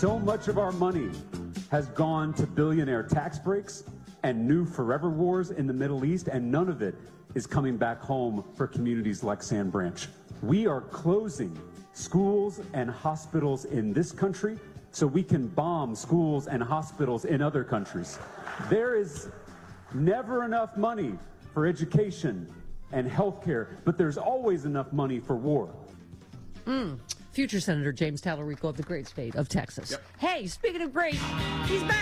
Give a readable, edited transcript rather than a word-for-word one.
So much of our money has gone to billionaire tax breaks and new forever wars in the Middle East, and none of it is coming back home for communities like Sand Branch. We are closing schools and hospitals in this country so we can bomb schools and hospitals in other countries. There is never enough money for education and health care, but there's always enough money for war. Future Senator James Talarico of the great state of Texas. Yep. Hey, speaking of great, he's back.